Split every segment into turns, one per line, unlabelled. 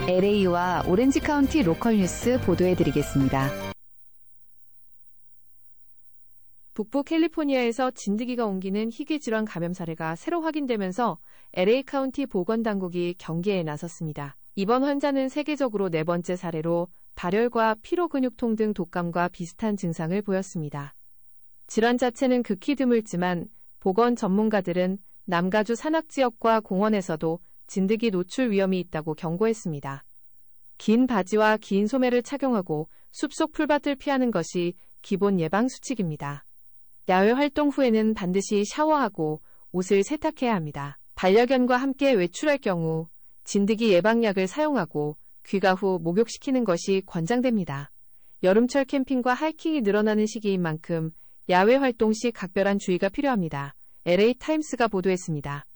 LA와 오렌지 카운티 로컬 뉴스 보도해드리겠습니다.
북부 캘리포니아에서 진드기가 옮기는 희귀질환 감염 사례가 새로 확인되면서 LA 카운티 보건당국이 경계에 나섰습니다. 이번 환자는 세계적으로 4번째 사례로 발열과 피로근육통 등 독감과 비슷한 증상을 보였습니다. 질환 자체는 극히 드물지만 보건 전문가들은 남가주 산악지역과 공원에서도 진드기 노출 위험이 있다고 경고했습니다. 긴 바지와 긴 소매를 착용하고 숲속 풀밭을 피하는 것이 기본 예방 수칙입니다. 야외 활동 후에는 반드시 샤워하고 옷을 세탁해야 합니다. 반려견과 함께 외출할 경우 진드기 예방약을 사용하고 귀가 후 목욕시키는 것이 권장됩니다. 여름철 캠핑과 하이킹이 늘어나는 시기인 만큼 야외 활동 시 각별한 주의가 필요합니다. LA 타임스가 보도했습니다.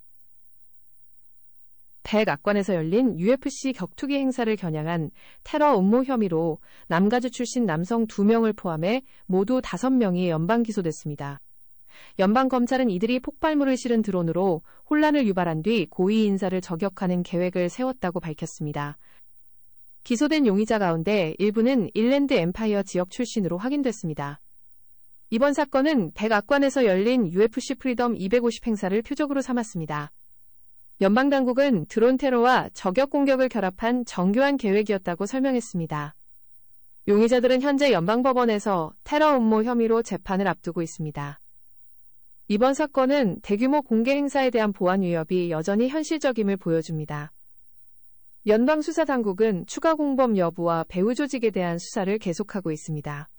백악관에서 열린 UFC 격투기 행사를 겨냥한 테러 음모 혐의로 남가주 출신 남성 2명을 포함해 모두 5명이 연방 기소됐습니다. 연방검찰은 이들이 폭발물을 실은 드론으로 혼란을 유발한 뒤 고위 인사를 저격하는 계획을 세웠다고 밝혔습니다. 기소된 용의자 가운데 일부는 인랜드 엠파이어 지역 출신으로 확인됐습니다. 이번 사건은 백악관에서 열린 UFC 프리덤 250 행사를 표적으로 삼았습니다. 연방당국은 드론 테러와 저격 공격을 결합한 정교한 계획이었다고 설명했습니다. 용의자들은 현재 연방법원에서 테러 음모 혐의로 재판을 앞두고 있습니다. 이번 사건은 대규모 공개 행사에 대한 보안 위협이 여전히 현실적임을 보여줍니다. 연방수사당국은 추가 공범 여부와 배후 조직에 대한 수사를 계속하고 있습니다.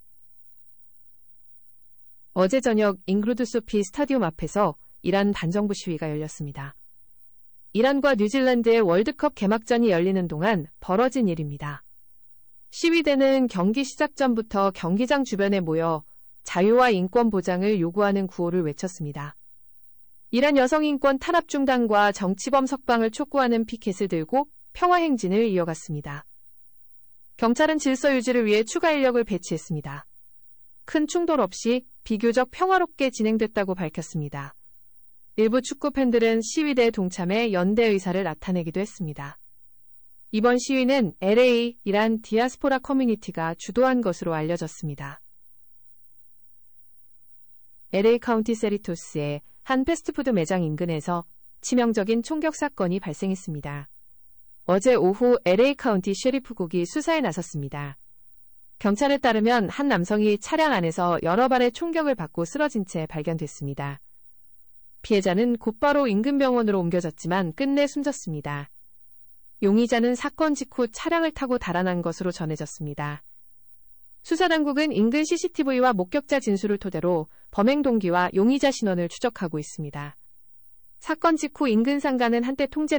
어제 저녁 잉그루드 소피 스타디움 앞에서 이란 반정부 시위가 열렸습니다. 이란과 뉴질랜드의 월드컵 개막전이 열리는 동안 벌어진 일입니다. 시위대는 경기 시작 전부터 경기장 주변에 모여 자유와 인권 보장을 요구하는 구호를 외쳤습니다. 이란 여성인권 탄압 중단과 정치범 석방을 촉구하는 피켓을 들고 평화 행진을 이어갔습니다. 경찰은 질서 유지를 위해 추가 인력을 배치했습니다. 큰 충돌 없이 비교적 평화롭게 진행됐다고 밝혔습니다. 일부 축구 팬들은 시위대에 동참해 연대 의사를 나타내기도 했습니다. 이번 시위는 LA, 이란 디아스포라 커뮤니티가 주도한 것으로 알려졌습니다. LA 카운티 세리토스의 한 패스트푸드 매장 인근에서 치명적인 총격 사건이 발생했습니다. 어제 오후 LA 카운티 셰리프국이 수사에 나섰습니다. 경찰에 따르면 한 남성이 차량 안에서 여러 발의 총격을 받고 쓰러진 채 발견됐습니다. 피해자는 곧바로 인근 병원으로 옮겨졌지만 끝내 숨졌습니다. 용의자는 사건 직후 차량을 타고 달아난 것으로 전해졌습니다. 수사당국은 인근 CCTV와 목격자 진술을 토대로 범행 동기와 용의자 신원을 추적하고 있습니다. 사건 직후 인근 상가는 한때 통제